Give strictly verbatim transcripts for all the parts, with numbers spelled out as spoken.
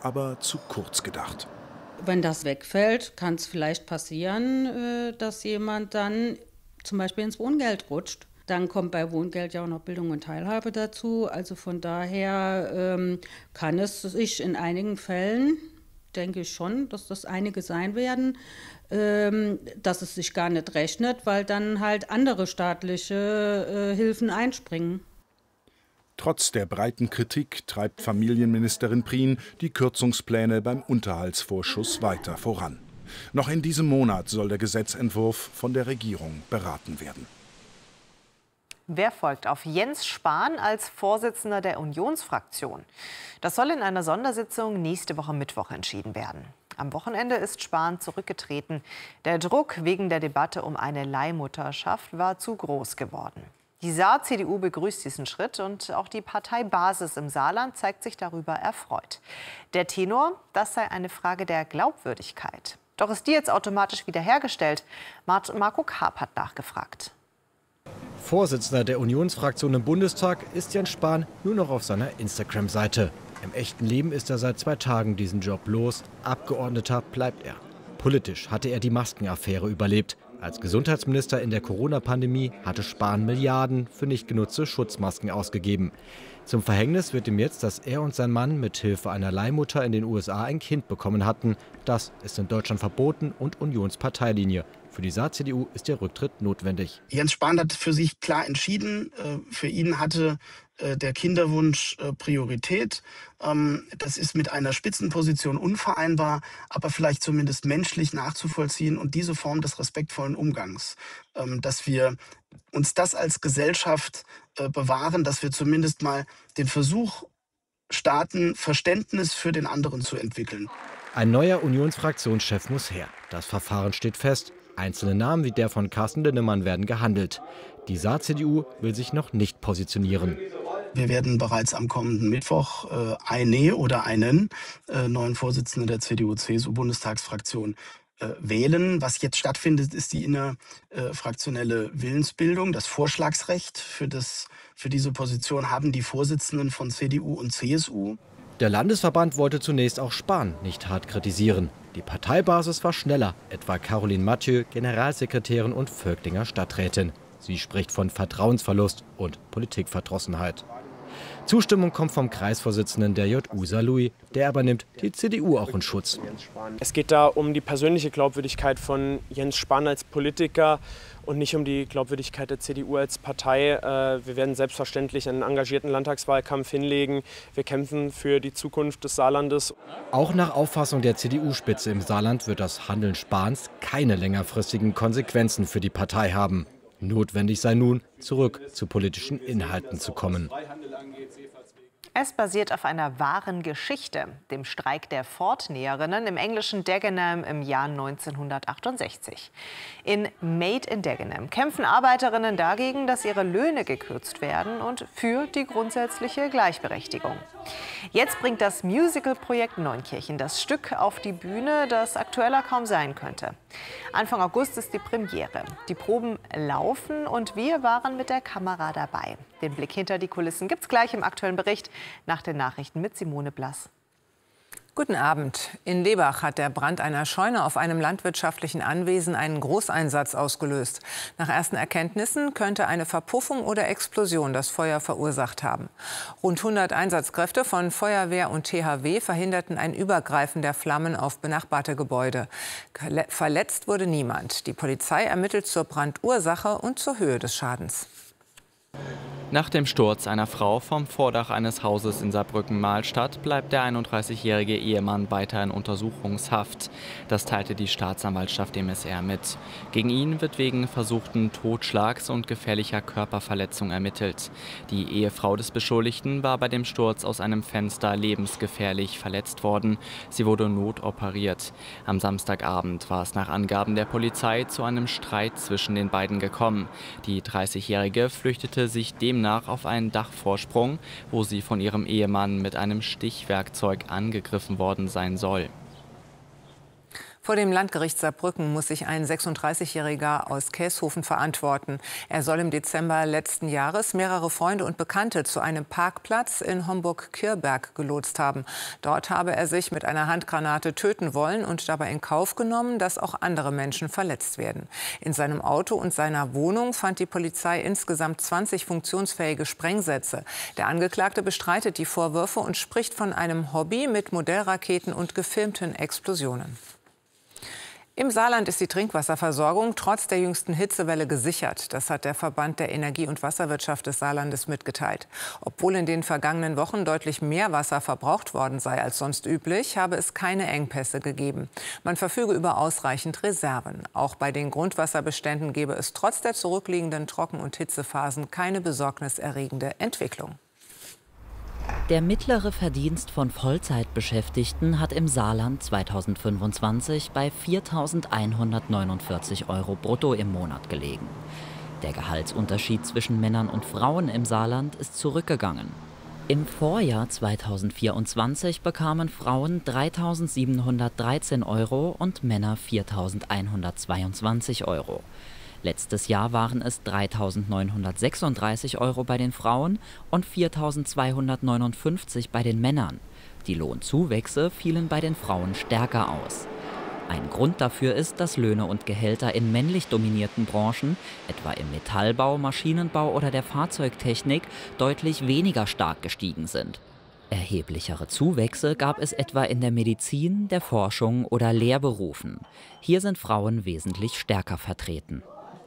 aber zu kurz gedacht. Wenn das wegfällt, kann es vielleicht passieren, dass jemand dann zum Beispiel ins Wohngeld rutscht. Dann kommt bei Wohngeld ja auch noch Bildung und Teilhabe dazu. Also von daher ähm, kann es sich in einigen Fällen, denke ich schon, dass das einige sein werden, ähm, dass es sich gar nicht rechnet, weil dann halt andere staatliche äh, Hilfen einspringen. Trotz der breiten Kritik treibt Familienministerin Prien die Kürzungspläne beim Unterhaltsvorschuss weiter voran. Noch in diesem Monat soll der Gesetzentwurf von der Regierung beraten werden. Wer folgt auf Jens Spahn als Vorsitzender der Unionsfraktion? Das soll in einer Sondersitzung nächste Woche Mittwoch entschieden werden. Am Wochenende ist Spahn zurückgetreten. Der Druck wegen der Debatte um eine Leihmutterschaft war zu groß geworden. Die Saar-C D U begrüßt diesen Schritt und auch die Parteibasis im Saarland zeigt sich darüber erfreut. Der Tenor, das sei eine Frage der Glaubwürdigkeit. Doch ist die jetzt automatisch wiederhergestellt? Marco Karp hat nachgefragt. Vorsitzender der Unionsfraktion im Bundestag ist Jens Spahn nur noch auf seiner Instagram-Seite. Im echten Leben ist er seit zwei Tagen diesen Job los. Abgeordneter bleibt er. Politisch hatte er die Maskenaffäre überlebt. Als Gesundheitsminister in der Corona-Pandemie hatte Spahn Milliarden für nicht genutzte Schutzmasken ausgegeben. Zum Verhängnis wird ihm jetzt, dass er und sein Mann mit Hilfe einer Leihmutter in den U S A ein Kind bekommen hatten. Das ist in Deutschland verboten und Unionsparteilinie. Für die Saar-C D U ist der Rücktritt notwendig. Jens Spahn hat für sich klar entschieden. Für ihn hatte der Kinderwunsch Priorität. Das ist mit einer Spitzenposition unvereinbar, aber vielleicht zumindest menschlich nachzuvollziehen. Und diese Form des respektvollen Umgangs, dass wir uns das als Gesellschaft bewahren, dass wir zumindest mal den Versuch starten, Verständnis für den anderen zu entwickeln. Ein neuer Unionsfraktionschef muss her. Das Verfahren steht fest. Einzelne Namen wie der von Carsten Linnemann werden gehandelt. Die Saar-C D U will sich noch nicht positionieren. Wir werden bereits am kommenden Mittwoch äh, eine oder einen äh, neuen Vorsitzenden der C D U-C S U-Bundestagsfraktion äh, wählen. Was jetzt stattfindet, ist die innerfraktionelle Willensbildung. Das Vorschlagsrecht für, das, für diese Position haben die Vorsitzenden von C D U und C S U. Der Landesverband wollte zunächst auch Spahn nicht hart kritisieren. Die Parteibasis war schneller, etwa Caroline Mathieu, Generalsekretärin und Völklinger Stadträtin. Sie spricht von Vertrauensverlust und Politikverdrossenheit. Zustimmung kommt vom Kreisvorsitzenden der J U Saarlouis, der aber nimmt die C D U auch in Schutz. Es geht da um die persönliche Glaubwürdigkeit von Jens Spahn als Politiker und nicht um die Glaubwürdigkeit der C D U als Partei. Wir werden selbstverständlich einen engagierten Landtagswahlkampf hinlegen. Wir kämpfen für die Zukunft des Saarlandes. Auch nach Auffassung der C D U-Spitze im Saarland wird das Handeln Spahns keine längerfristigen Konsequenzen für die Partei haben. Notwendig sei nun, zurück zu politischen Inhalten zu kommen. Es basiert auf einer wahren Geschichte, dem Streik der Ford-Näherinnen im englischen Dagenham im Jahr neunzehnhundertachtundsechzig. In Made in Dagenham kämpfen Arbeiterinnen dagegen, dass ihre Löhne gekürzt werden und für die grundsätzliche Gleichberechtigung. Jetzt bringt das Musical-Projekt Neunkirchen das Stück auf die Bühne, das aktueller kaum sein könnte. Anfang August ist die Premiere. Die Proben laufen und wir waren mit der Kamera dabei. Den Blick hinter die Kulissen gibt's gleich im aktuellen Bericht nach den Nachrichten mit Simone Blass. Guten Abend. In Lebach hat der Brand einer Scheune auf einem landwirtschaftlichen Anwesen einen Großeinsatz ausgelöst. Nach ersten Erkenntnissen könnte eine Verpuffung oder Explosion das Feuer verursacht haben. Rund hundert Einsatzkräfte von Feuerwehr und T H W verhinderten ein Übergreifen der Flammen auf benachbarte Gebäude. Verletzt wurde niemand. Die Polizei ermittelt zur Brandursache und zur Höhe des Schadens. Nach dem Sturz einer Frau vom Vordach eines Hauses in Saarbrücken-Mahlstadt bleibt der einunddreißigjährige Ehemann weiter in Untersuchungshaft. Das teilte die Staatsanwaltschaft dem S R mit. Gegen ihn wird wegen versuchten Totschlags und gefährlicher Körperverletzung ermittelt. Die Ehefrau des Beschuldigten war bei dem Sturz aus einem Fenster lebensgefährlich verletzt worden. Sie wurde notoperiert. Am Samstagabend war es nach Angaben der Polizei zu einem Streit zwischen den beiden gekommen. Die dreißigjährige flüchtete sich demnach auf einen Dachvorsprung, wo sie von ihrem Ehemann mit einem Stichwerkzeug angegriffen worden sein soll. Vor dem Landgericht Saarbrücken muss sich ein sechsunddreißigjähriger aus Käshofen verantworten. Er soll im Dezember letzten Jahres mehrere Freunde und Bekannte zu einem Parkplatz in Homburg-Kürberg gelotst haben. Dort habe er sich mit einer Handgranate töten wollen und dabei in Kauf genommen, dass auch andere Menschen verletzt werden. In seinem Auto und seiner Wohnung fand die Polizei insgesamt zwanzig funktionsfähige Sprengsätze. Der Angeklagte bestreitet die Vorwürfe und spricht von einem Hobby mit Modellraketen und gefilmten Explosionen. Im Saarland ist die Trinkwasserversorgung trotz der jüngsten Hitzewelle gesichert. Das hat der Verband der Energie- und Wasserwirtschaft des Saarlandes mitgeteilt. Obwohl in den vergangenen Wochen deutlich mehr Wasser verbraucht worden sei als sonst üblich, habe es keine Engpässe gegeben. Man verfüge über ausreichend Reserven. Auch bei den Grundwasserbeständen gebe es trotz der zurückliegenden Trocken- und Hitzephasen keine besorgniserregende Entwicklung. Der mittlere Verdienst von Vollzeitbeschäftigten hat im Saarland zweitausendfünfundzwanzig bei viertausendeinhundertneunundvierzig Euro brutto im Monat gelegen. Der Gehaltsunterschied zwischen Männern und Frauen im Saarland ist zurückgegangen. Im Vorjahr zweitausendvierundzwanzig bekamen Frauen dreitausendsiebenhundertdreizehn Euro und Männer viertausendeinhundertzweiundzwanzig Euro. Letztes Jahr waren es dreitausendneunhundertsechsunddreißig Euro bei den Frauen und viertausendzweihundertneunundfünfzig bei den Männern. Die Lohnzuwächse fielen bei den Frauen stärker aus. Ein Grund dafür ist, dass Löhne und Gehälter in männlich dominierten Branchen, etwa im Metallbau, Maschinenbau oder der Fahrzeugtechnik, deutlich weniger stark gestiegen sind. Erheblichere Zuwächse gab es etwa in der Medizin, der Forschung oder Lehrberufen. Hier sind Frauen wesentlich stärker vertreten.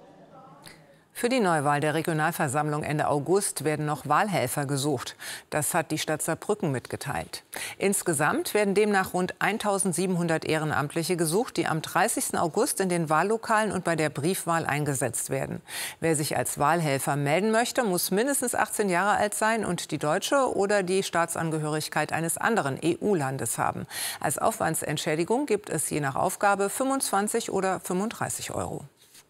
Für die Neuwahl der Regionalversammlung Ende August werden noch Wahlhelfer gesucht. Das hat die Stadt Saarbrücken mitgeteilt. Insgesamt werden demnach rund eintausendsiebenhundert Ehrenamtliche gesucht, die am dreißigsten August in den Wahllokalen und bei der Briefwahl eingesetzt werden. Wer sich als Wahlhelfer melden möchte, muss mindestens achtzehn Jahre alt sein und die deutsche oder die Staatsangehörigkeit eines anderen E U-Landes haben. Als Aufwandsentschädigung gibt es je nach Aufgabe fünfundzwanzig oder fünfunddreißig Euro.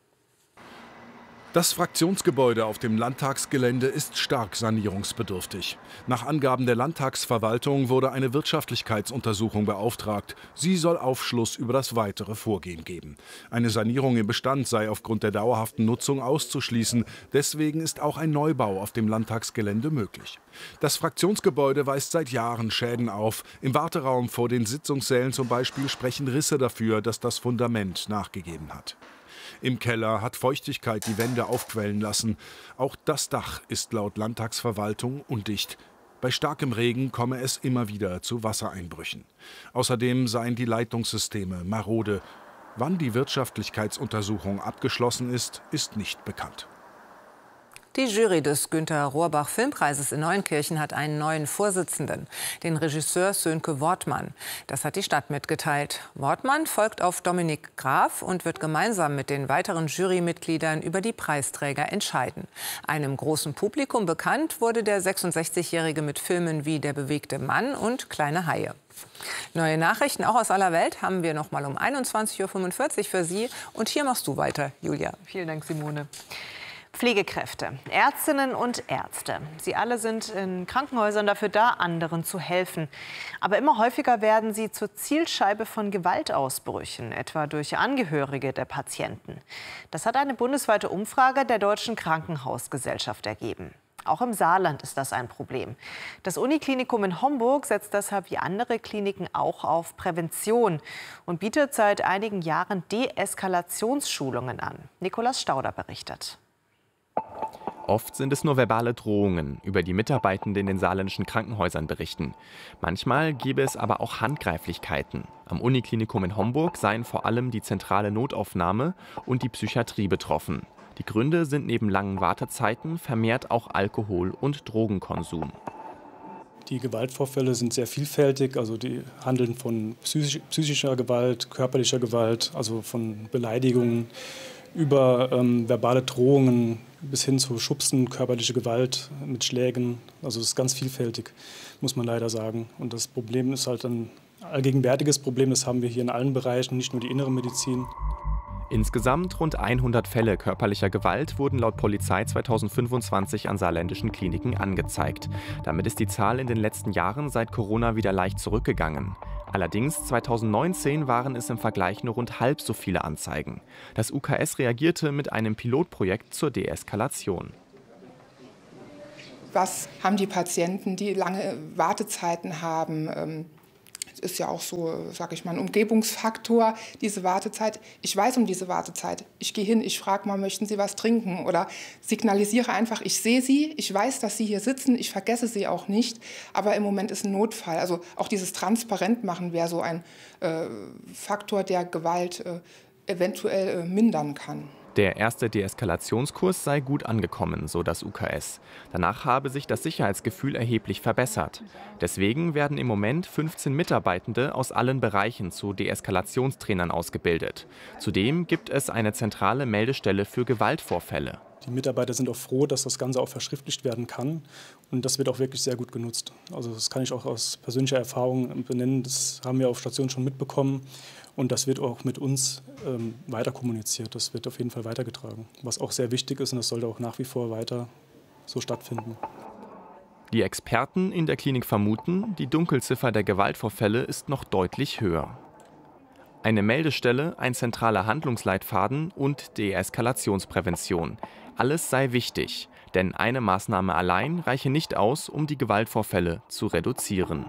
Das Fraktionsgebäude auf dem Landtagsgelände ist stark sanierungsbedürftig. Nach Angaben der Landtagsverwaltung wurde eine Wirtschaftlichkeitsuntersuchung beauftragt. Sie soll Aufschluss über das weitere Vorgehen geben. Eine Sanierung im Bestand sei aufgrund der dauerhaften Nutzung auszuschließen. Deswegen ist auch ein Neubau auf dem Landtagsgelände möglich. Das Fraktionsgebäude weist seit Jahren Schäden auf. Im Warteraum vor den Sitzungssälen zum Beispiel sprechen Risse dafür, dass das Fundament nachgegeben hat. Im Keller hat Feuchtigkeit die Wände aufquellen lassen. Auch das Dach ist laut Landtagsverwaltung undicht. Bei starkem Regen komme es immer wieder zu Wassereinbrüchen. Außerdem seien die Leitungssysteme marode. Wann die Wirtschaftlichkeitsuntersuchung abgeschlossen ist, ist nicht bekannt. Die Jury des Günter-Rohrbach-Filmpreises in Neunkirchen hat einen neuen Vorsitzenden, den Regisseur Sönke Wortmann. Das hat die Stadt mitgeteilt. Wortmann folgt auf Dominik Graf und wird gemeinsam mit den weiteren Jurymitgliedern über die Preisträger entscheiden. Einem großen Publikum bekannt wurde der sechsundsechzigjährige mit Filmen wie Der bewegte Mann und Kleine Haie. Neue Nachrichten auch aus aller Welt haben wir noch mal um einundzwanzig Uhr fünfundvierzig für Sie. Und hier machst du weiter, Julia. Vielen Dank, Simone. Pflegekräfte, Ärztinnen und Ärzte. Sie alle sind in Krankenhäusern dafür da, anderen zu helfen. Aber immer häufiger werden sie zur Zielscheibe von Gewaltausbrüchen, etwa durch Angehörige der Patienten. Das hat eine bundesweite Umfrage der Deutschen Krankenhausgesellschaft ergeben. Auch im Saarland ist das ein Problem. Das Uniklinikum in Homburg setzt deshalb wie andere Kliniken auch auf Prävention und bietet seit einigen Jahren Deeskalationsschulungen an. Nikolaus Stauder berichtet. Oft sind es nur verbale Drohungen, über die Mitarbeitende in den saarländischen Krankenhäusern berichten. Manchmal gäbe es aber auch Handgreiflichkeiten. Am Uniklinikum in Homburg seien vor allem die zentrale Notaufnahme und die Psychiatrie betroffen. Die Gründe sind neben langen Wartezeiten vermehrt auch Alkohol- und Drogenkonsum. Die Gewaltvorfälle sind sehr vielfältig, also die handeln von psychisch, psychischer Gewalt, körperlicher Gewalt, also von Beleidigungen über ähm, verbale Drohungen bis hin zu Schubsen, körperliche Gewalt mit Schlägen. Also das ist ganz vielfältig, muss man leider sagen. Und das Problem ist halt ein allgegenwärtiges Problem, das haben wir hier in allen Bereichen, nicht nur die innere Medizin. Insgesamt rund hundert Fälle körperlicher Gewalt wurden laut Polizei zweitausendfünfundzwanzig an saarländischen Kliniken angezeigt. Damit ist die Zahl in den letzten Jahren seit Corona wieder leicht zurückgegangen. Allerdings zweitausendneunzehn waren es im Vergleich nur rund halb so viele Anzeigen. Das U K S reagierte mit einem Pilotprojekt zur Deeskalation. Was haben die Patienten, die lange Wartezeiten haben? Das ist ja auch so, sage ich mal, ein Umgebungsfaktor, diese Wartezeit. Ich weiß um diese Wartezeit. Ich gehe hin, ich frage mal, möchten Sie was trinken? Oder signalisiere einfach, ich sehe Sie, ich weiß, dass Sie hier sitzen, ich vergesse Sie auch nicht. Aber im Moment ist ein Notfall. Also auch dieses Transparentmachen wäre so ein äh, Faktor, der Gewalt äh, eventuell äh, mindern kann. Der erste Deeskalationskurs sei gut angekommen, so das U K S. Danach habe sich das Sicherheitsgefühl erheblich verbessert. Deswegen werden im Moment fünfzehn Mitarbeitende aus allen Bereichen zu Deeskalationstrainern ausgebildet. Zudem gibt es eine zentrale Meldestelle für Gewaltvorfälle. Die Mitarbeiter sind auch froh, dass das Ganze auch verschriftlicht werden kann. Und das wird auch wirklich sehr gut genutzt. Also das kann ich auch aus persönlicher Erfahrung benennen. Das haben wir auf Station schon mitbekommen. Und das wird auch mit uns ähm, weiter kommuniziert. Das wird auf jeden Fall weitergetragen. Was auch sehr wichtig ist und das sollte auch nach wie vor weiter so stattfinden. Die Experten in der Klinik vermuten, die Dunkelziffer der Gewaltvorfälle ist noch deutlich höher. Eine Meldestelle, ein zentraler Handlungsleitfaden und Deeskalationsprävention. Alles sei wichtig, denn eine Maßnahme allein reiche nicht aus, um die Gewaltvorfälle zu reduzieren.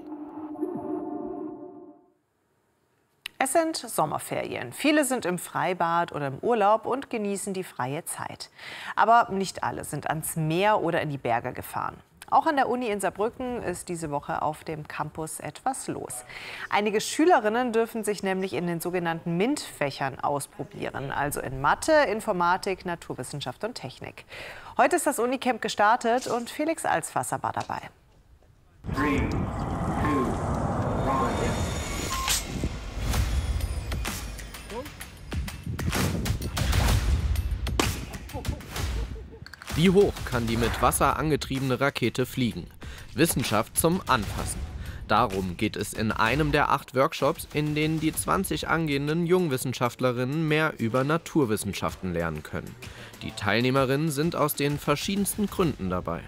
Es sind Sommerferien. Viele sind im Freibad oder im Urlaub und genießen die freie Zeit. Aber nicht alle sind ans Meer oder in die Berge gefahren. Auch an der Uni in Saarbrücken ist diese Woche auf dem Campus etwas los. Einige Schülerinnen dürfen sich nämlich in den sogenannten MINT-Fächern ausprobieren, also in Mathe, Informatik, Naturwissenschaft und Technik. Heute ist das Unicamp gestartet und Felix Alsfasser war dabei. Three, two, one. Wie hoch kann die mit Wasser angetriebene Rakete fliegen? Wissenschaft zum Anfassen. Darum geht es in einem der acht Workshops, in denen die zwanzig angehenden Jungwissenschaftlerinnen mehr über Naturwissenschaften lernen können. Die Teilnehmerinnen sind aus den verschiedensten Gründen dabei.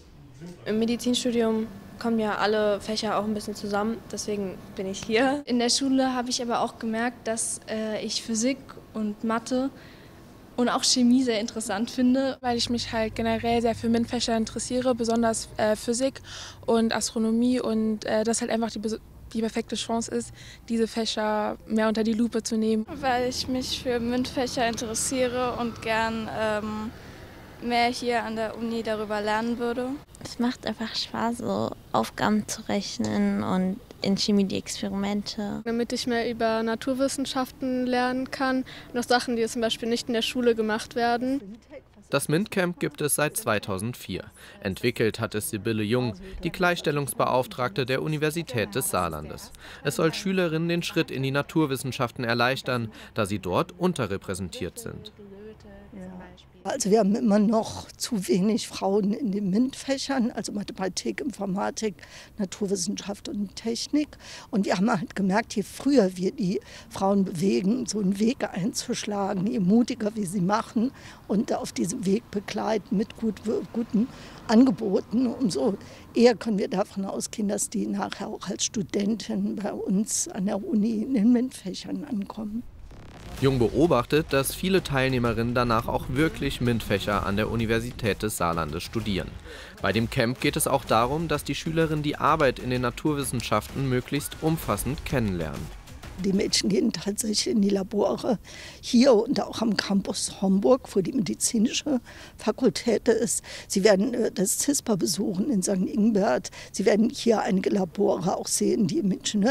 Im Medizinstudium kommen ja alle Fächer auch ein bisschen zusammen, deswegen bin ich hier. In der Schule habe ich aber auch gemerkt, dass äh, ich Physik und Mathe und auch Chemie sehr interessant finde, weil ich mich halt generell sehr für MINT-Fächer interessiere, besonders äh, Physik und Astronomie und äh, das halt einfach die, die perfekte Chance ist, diese Fächer mehr unter die Lupe zu nehmen. Weil ich mich für MINT-Fächer interessiere und gern ähm, mehr hier an der Uni darüber lernen würde. Es macht einfach Spaß, so Aufgaben zu rechnen und in Chemie die Experimente. Damit ich mehr über Naturwissenschaften lernen kann, noch Sachen, die zum Beispiel nicht in der Schule gemacht werden. Das MINT-Camp gibt es seit zweitausendvier. Entwickelt hat es Sibylle Jung, die Gleichstellungsbeauftragte der Universität des Saarlandes. Es soll Schülerinnen den Schritt in die Naturwissenschaften erleichtern, da sie dort unterrepräsentiert sind. Also wir haben immer noch zu wenig Frauen in den MINT-Fächern, also Mathematik, Informatik, Naturwissenschaft und Technik. Und wir haben halt gemerkt, je früher wir die Frauen bewegen, so einen Weg einzuschlagen, je mutiger wir sie machen und auf diesem Weg begleiten mit gut, guten Angeboten, umso eher können wir davon ausgehen, dass die nachher auch als Studentin bei uns an der Uni in den MINT-Fächern ankommen. Jung beobachtet, dass viele Teilnehmerinnen danach auch wirklich MINT-Fächer an der Universität des Saarlandes studieren. Bei dem Camp geht es auch darum, dass die Schülerinnen die Arbeit in den Naturwissenschaften möglichst umfassend kennenlernen. Die Mädchen gehen tatsächlich in die Labore hier und auch am Campus Homburg, wo die medizinische Fakultät ist. Sie werden das CISPA besuchen in Sankt Ingbert. Sie werden hier einige Labore auch sehen, die im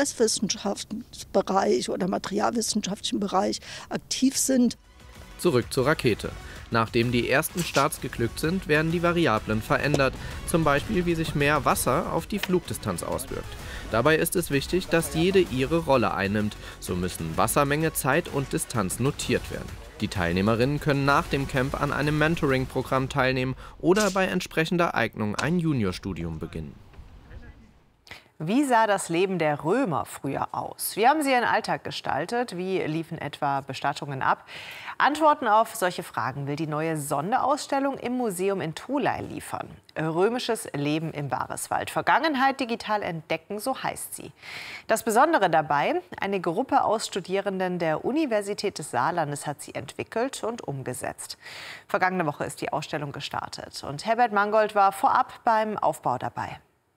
Ingenieurswissenschaftsbereich oder materialwissenschaftlichen Bereich aktiv sind. Zurück zur Rakete. Nachdem die ersten Starts geglückt sind, werden die Variablen verändert. Zum Beispiel, wie sich mehr Wasser auf die Flugdistanz auswirkt. Dabei ist es wichtig, dass jede ihre Rolle einnimmt. So müssen Wassermenge, Zeit und Distanz notiert werden. Die Teilnehmerinnen können nach dem Camp an einem Mentoring-Programm teilnehmen oder bei entsprechender Eignung ein Juniorstudium beginnen. Wie sah das Leben der Römer früher aus? Wie haben sie ihren Alltag gestaltet? Wie liefen etwa Bestattungen ab? Antworten auf solche Fragen will die neue Sonderausstellung im Museum in Tholey liefern. Römisches Leben im Bareswald. Vergangenheit digital entdecken, so heißt sie. Das Besondere dabei, eine Gruppe aus Studierenden der Universität des Saarlandes hat sie entwickelt und umgesetzt. Vergangene Woche ist die Ausstellung gestartet und Herbert Mangold war vorab beim Aufbau dabei.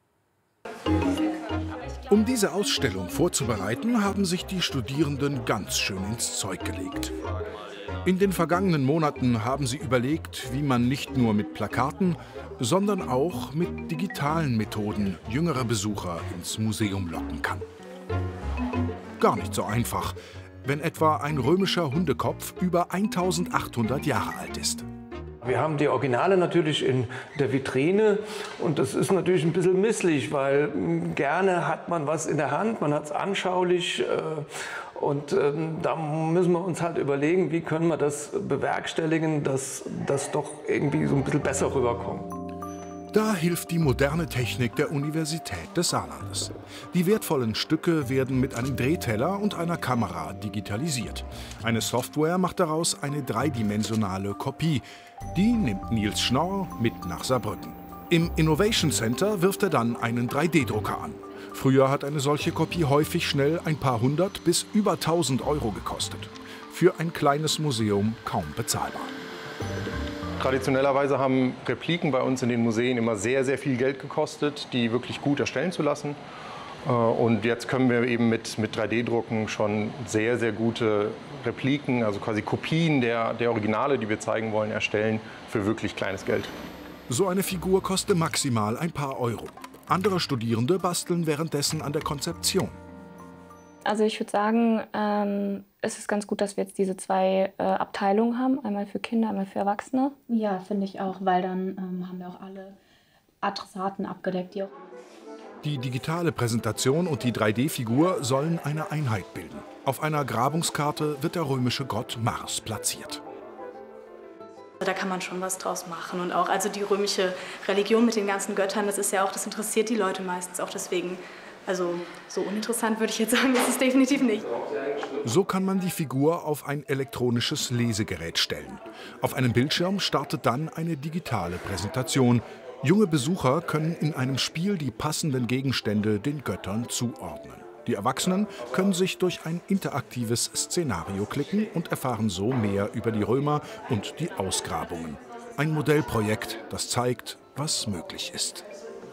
Um diese Ausstellung vorzubereiten, haben sich die Studierenden ganz schön ins Zeug gelegt. In den vergangenen Monaten haben sie überlegt, wie man nicht nur mit Plakaten, sondern auch mit digitalen Methoden jüngere Besucher ins Museum locken kann. Gar nicht so einfach, wenn etwa ein römischer Hundekopf über eintausendachthundert Jahre alt ist. Wir haben die Originale natürlich in der Vitrine und das ist natürlich ein bisschen misslich, weil gerne hat man was in der Hand, man hat es anschaulich und da müssen wir uns halt überlegen, wie können wir das bewerkstelligen, dass das doch irgendwie so ein bisschen besser rüberkommt. Da hilft die moderne Technik der Universität des Saarlandes. Die wertvollen Stücke werden mit einem Drehteller und einer Kamera digitalisiert. Eine Software macht daraus eine dreidimensionale Kopie. Die nimmt Nils Schnorr mit nach Saarbrücken. Im Innovation Center wirft er dann einen drei D Drucker an. Früher hat eine solche Kopie häufig schnell ein paar hundert bis über tausend Euro gekostet. Für ein kleines Museum kaum bezahlbar. Traditionellerweise haben Repliken bei uns in den Museen immer sehr, sehr viel Geld gekostet, die wirklich gut erstellen zu lassen. Und jetzt können wir eben mit, mit drei D Drucken schon sehr, sehr gute Repliken, also quasi Kopien der, der Originale, die wir zeigen wollen, erstellen für wirklich kleines Geld. So eine Figur kostet maximal ein paar Euro. Andere Studierende basteln währenddessen an der Konzeption. Also ich würde sagen, ähm, es ist ganz gut, dass wir jetzt diese zwei äh, Abteilungen haben. Einmal für Kinder, einmal für Erwachsene. Ja, finde ich auch, weil dann ähm, haben wir auch alle Adressaten abgedeckt. Die, auch die digitale Präsentation und die drei D Figur sollen eine Einheit bilden. Auf einer Grabungskarte wird der römische Gott Mars platziert. Da kann man schon was draus machen. Und auch also die römische Religion mit den ganzen Göttern, das ist ja auch, das interessiert die Leute meistens auch deswegen. Also so uninteressant würde ich jetzt sagen, ist es definitiv nicht. So kann man die Figur auf ein elektronisches Lesegerät stellen. Auf einem Bildschirm startet dann eine digitale Präsentation. Junge Besucher können in einem Spiel die passenden Gegenstände den Göttern zuordnen. Die Erwachsenen können sich durch ein interaktives Szenario klicken und erfahren so mehr über die Römer und die Ausgrabungen. Ein Modellprojekt, das zeigt, was möglich ist.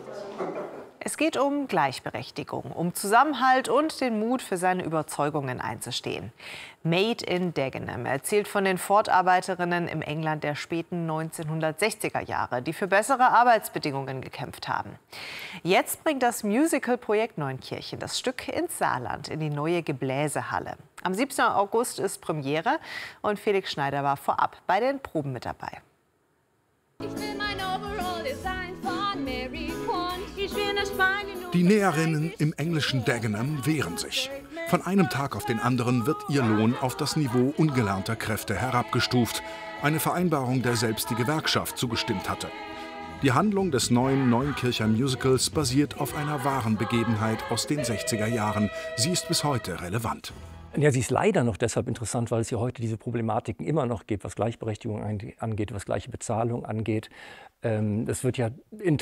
Es geht um Gleichberechtigung, um Zusammenhalt und den Mut, für seine Überzeugungen einzustehen. Made in Dagenham erzählt von den Fortarbeiterinnen im England der späten neunzehnhundertsechziger Jahre, die für bessere Arbeitsbedingungen gekämpft haben. Jetzt bringt das Musical-Projekt Neunkirchen das Stück ins Saarland, in die neue Gebläsehalle. Am siebzehnten August ist Premiere und Felix Schneider war vorab bei den Proben mit dabei. Ich will mein Overall-Design von Mary Quant. Ich will eine Spanien. Die Näherinnen im englischen Dagenham wehren sich. Von einem Tag auf den anderen wird ihr Lohn auf das Niveau ungelernter Kräfte herabgestuft. Eine Vereinbarung, der selbst die Gewerkschaft zugestimmt hatte. Die Handlung des neuen Neunkircher Musicals basiert auf einer wahren Begebenheit aus den sechziger Jahren. Sie ist bis heute relevant. Ja, sie ist leider noch deshalb interessant, weil es hier heute diese Problematiken immer noch gibt, was Gleichberechtigung angeht, was gleiche Bezahlung angeht. Das wird ja in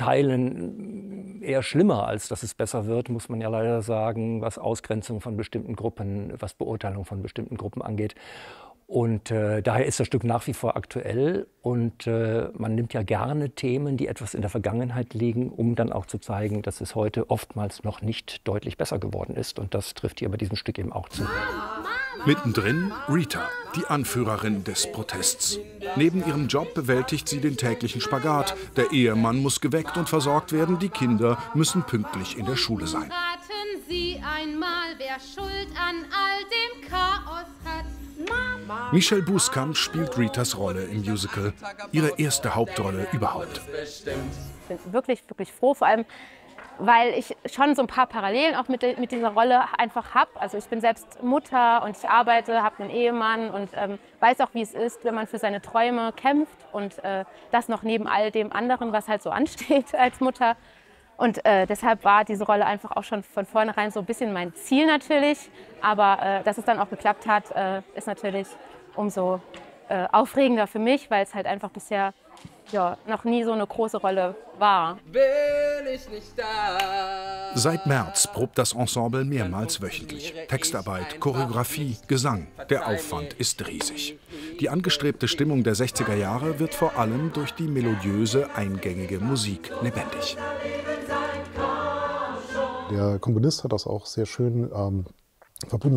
Teilen eher schlimmer, als dass es besser wird, muss man ja leider sagen, was Ausgrenzung von bestimmten Gruppen, was Beurteilung von bestimmten Gruppen angeht. Und äh, daher ist das Stück nach wie vor aktuell und äh, man nimmt ja gerne Themen, die etwas in der Vergangenheit liegen, um dann auch zu zeigen, dass es heute oftmals noch nicht deutlich besser geworden ist. Und das trifft hier bei diesem Stück eben auch zu. Mittendrin Rita, die Anführerin des Protests. Neben ihrem Job bewältigt sie den täglichen Spagat. Der Ehemann muss geweckt und versorgt werden, die Kinder müssen pünktlich in der Schule sein. Raten Sie einmal, wer Schuld an all dem Chaos hat. Michelle Bußkamp spielt Ritas Rolle im Musical, ihre erste Hauptrolle überhaupt. Ich bin wirklich, wirklich froh, vor allem, weil ich schon so ein paar Parallelen auch mit, mit dieser Rolle einfach habe. Also ich bin selbst Mutter und ich arbeite, habe einen Ehemann und ähm, weiß auch, wie es ist, wenn man für seine Träume kämpft und äh, das noch neben all dem anderen, was halt so ansteht als Mutter. Und äh, deshalb war diese Rolle einfach auch schon von vornherein so ein bisschen mein Ziel natürlich. Aber äh, dass es dann auch geklappt hat, äh, ist natürlich umso äh, aufregender für mich, weil es halt einfach bisher ja, noch nie so eine große Rolle war. Bin ich nicht da. Seit März probt das Ensemble mehrmals wöchentlich. Textarbeit, Choreografie, Gesang. Der Aufwand ist riesig. Die angestrebte Stimmung der sechziger Jahre wird vor allem durch die melodiöse, eingängige Musik lebendig. Der Komponist hat das auch sehr schön ähm, verbunden